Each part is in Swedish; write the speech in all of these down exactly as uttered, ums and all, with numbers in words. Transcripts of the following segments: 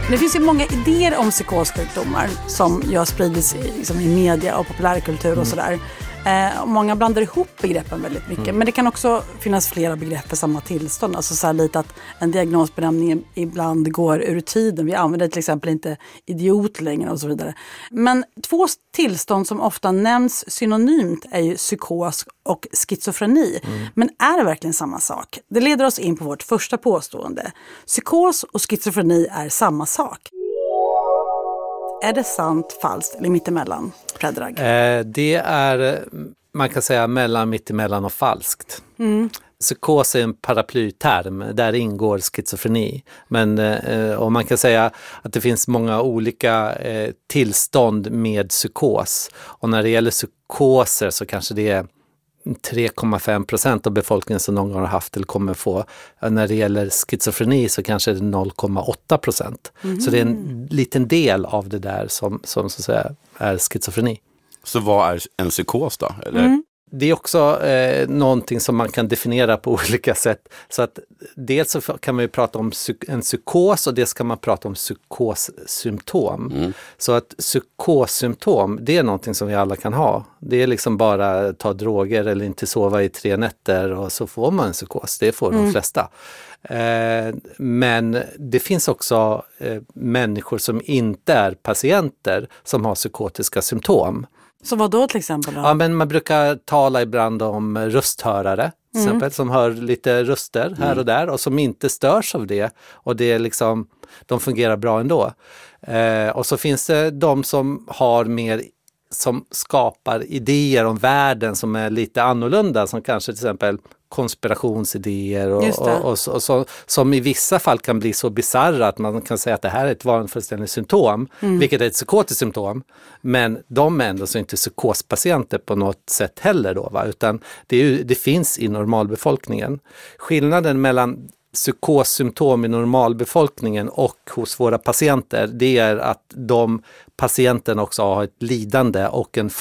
Det finns ju många idéer om psykossjukdomar som jag sprids i, liksom, i media och populärkultur och mm. sådär. Eh, många blandar ihop begreppen väldigt mycket. Mm. Men det kan också finnas flera begrepp för samma tillstånd. Alltså så här lite att en diagnosbenämning ibland går ur tiden. Vi använder till exempel inte idiot längre och så vidare. Men två tillstånd som ofta nämns synonymt är ju psykos och schizofreni. Mm. Men är det verkligen samma sak? Det leder oss in på vårt första påstående. Psykos och schizofreni är samma sak. Är det sant, falskt eller mittemellan, Predrag? Eh, det är, man kan säga, mellan mittemellan och falskt. Mm. Psykos är en paraplyterm, där ingår schizofreni. Men eh, och man kan säga att det finns många olika eh, tillstånd med psykos. Och när det gäller psykoser så kanske det är tre komma fem procent av befolkningen som någon gång har haft eller kommer få. När det gäller schizofreni så kanske det är noll komma åtta procent. Mm. Så det är en liten del av det där som, som så att säga är schizofreni. Så vad är en psykos då? Eller? Mm. Det är också eh, någonting som man kan definiera på olika sätt. Så att dels så kan man ju prata om psyk- en psykos och dels kan man prata om psykossymptom. Mm. Så att psykossymptom, det är någonting som vi alla kan ha. Det är liksom bara ta droger eller inte sova i tre nätter och så får man en psykos. Det får mm. de flesta. Eh, men det finns också eh, människor som inte är patienter som har psykotiska symptom. Så vad då till exempel då? Ja, men man brukar tala ibland om rösthörare till mm. exempel, som hör lite röster här mm. och där och som inte störs av det. Och det är liksom, de fungerar bra ändå. Eh, och så finns det de som har mer, som skapar idéer om världen som är lite annorlunda, som kanske till exempel konspirationsidéer och, och, och, och, och så, som i vissa fall kan bli så bizarra att man kan säga att det här är ett vanföreställande symptom, mm. vilket är ett psykotiskt symptom, men de är ändå så inte psykospatienter på något sätt heller då, va? Utan det, är ju, det finns i normalbefolkningen. Skillnaden mellan psykossymptom i normalbefolkningen och hos våra patienter, det är att de patienten också har ett lidande och en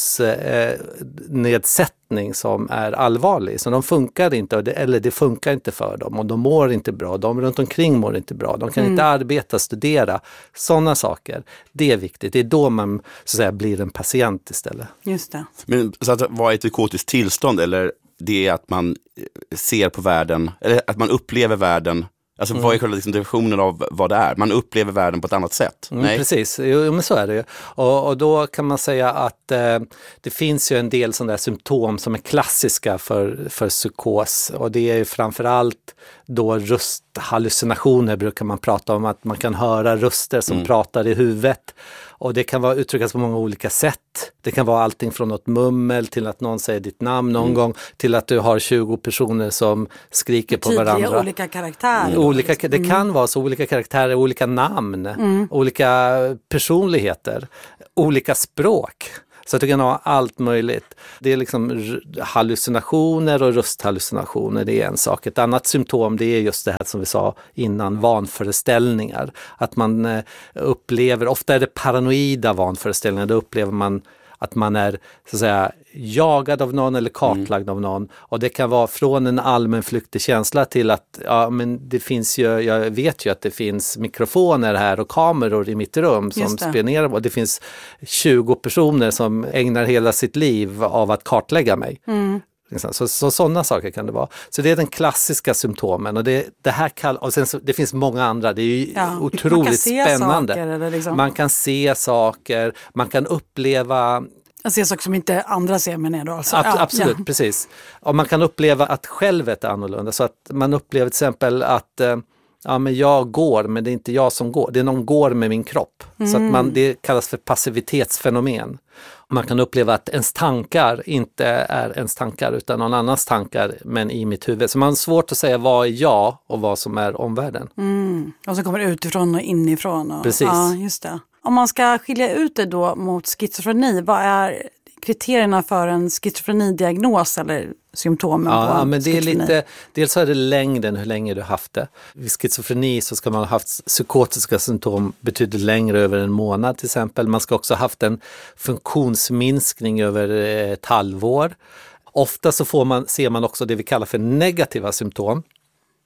funktionsnedsättning eh, som är allvarlig. Så de funkar inte, eller det funkar inte för dem och de mår inte bra, de runt omkring mår inte bra, de kan mm. inte arbeta, studera, sådana saker. Det är viktigt, det är då man så att säga blir en patient istället. Just det. Men så att, vad är ett psykotiskt tillstånd, eller det är att man ser på världen, eller att man upplever världen, alltså mm. vad är själva liksom definitionen av vad det är? Man upplever världen på ett annat sätt. Mm, Nej. Precis, jo, men så är det ju. Och, och då kan man säga att eh, det finns ju en del sådana där symptom som är klassiska för, för psykos. Och det är ju framförallt då rösthallucinationer brukar man prata om, att man kan höra röster som mm. pratar i huvudet. Och det kan vara uttryckas på många olika sätt. Det kan vara allting från något mummel till att någon säger ditt namn någon mm. gång, till att du har tjugo personer som skriker på varandra. Tydliga olika karaktärer. Olika, det kan vara så, olika karaktärer, olika namn, mm. olika personligheter, olika språk. Så att du kan ha allt möjligt. Det är liksom hallucinationer och rösthallucinationer, det är en sak. Ett annat symptom, det är just det här som vi sa innan, vanföreställningar. Att man upplever, ofta är det paranoida vanföreställningar, då upplever man att man är så att säga jagad av någon eller kartlagd mm. av någon. Och det kan vara från en allmänflyktig känsla till att ja, men det finns ju, jag vet ju att det finns mikrofoner här och kameror i mitt rum som det. spionerar, och det finns tjugo personer som ägnar hela sitt liv av att kartlägga mig. Mm. Så, så sådana saker kan det vara. Så det är den klassiska symptomen, och det, det här kall, och sen så, det finns många andra. Det är ju ja, otroligt spännande. Saker, liksom. Man kan se saker, man kan uppleva. Jag ser saker som inte andra ser, men är då alltså. Ab- ja, absolut, ja. precis. Och man kan uppleva att självet är annorlunda, så att man upplever till exempel att eh, ja, men jag går, men det är inte jag som går. Det är någon går med min kropp. Mm. Så att man, det kallas för passivitetsfenomen. Man kan uppleva att ens tankar inte är ens tankar utan någon annans tankar, men i mitt huvud. Så man har svårt att säga vad är jag och vad som är omvärlden. Mm. Och så kommer det utifrån och inifrån. Och, precis. Ja, just det. Om man ska skilja ut det då mot schizofreni, vad är kriterierna för en schizofrenidiagnos eller symptomen ja, på ja, men det är schizofreni? lite, dels är det längden, hur länge du har haft det. Vid schizofreni så ska man ha haft psykotiska symptom betydligt längre, över en månad till exempel. Man ska också ha haft en funktionsminskning över ett halvår. Ofta så får man, ser man också det vi kallar för negativa symptom.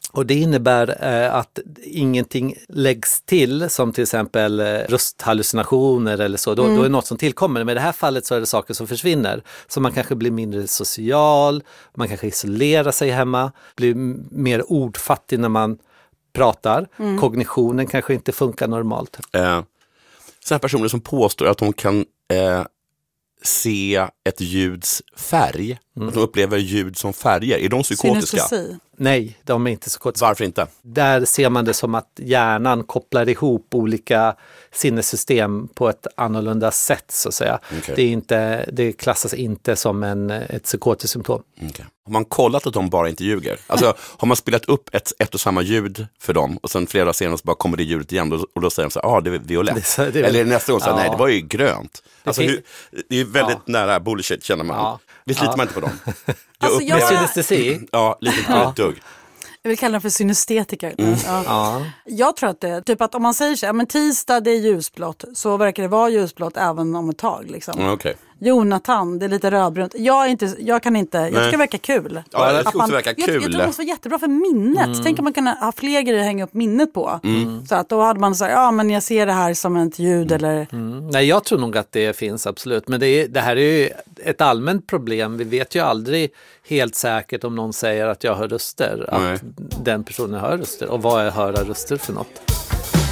Och det innebär eh, att ingenting läggs till, som till exempel eh, rösthallucinationer eller så. Då, mm. då är det något som tillkommer. Men i det här fallet så är det saker som försvinner. Så man kanske blir mindre social, man kanske isolerar sig hemma, blir mer ordfattig när man pratar. Mm. Kognitionen kanske inte funkar normalt. Eh, så här personer som påstår att de kan eh, se ett ljuds färg, mm. att de upplever ljud som färger, är de psykotiska? Synestesi. Nej, de är inte psykotiska. Varför inte? Där ser man det som att hjärnan kopplar ihop olika sinnessystem på ett annorlunda sätt, så att säga. Okay. Det, är inte, det klassas inte som en, ett psykotiskt symptom. Okay. Har man kollat att de bara inte ljuger? Alltså, har man spelat upp ett, ett och samma ljud för dem och sen flera dagar senare så bara kommer det ljudet igen och, och då säger de så här, ja ah, det är violett. Det, så, det är, eller nästa gång så här, ja. nej det var ju grönt. Alltså, hur, det är väldigt ja. nära bullshit känner man. Ja. Vi sliter ja. man inte på dem. Jag alltså, jag... synestesi? Ja, lite ja. dugg. Jag vill kalla den för synestetiker. Mm. Ja. Ja. Jag tror att det typ att om man säger så här, men tisdag det är ljusblått, så verkar det vara ljusblått även om ett tag. Liksom. Mm, okay. Jonathan, det är lite rödbrunt. Jag, är inte, jag kan inte, jag tycker det verkar kul. Ja, jag tycker det verkar kul. Jag, jag tror det måste vara jättebra för minnet. Mm. Tänk om man kan ha fler grejer att hänga upp minnet på. Mm. Så att då hade man sagt, ja men jag ser det här som ett ljud mm. eller... Mm. Nej, jag tror nog att det finns absolut. Men det, är, det här är ju ett allmänt problem. Vi vet ju aldrig helt säkert om någon säger att jag hör röster. Att Nej. den personen hör röster. Och vad är höra röster för något?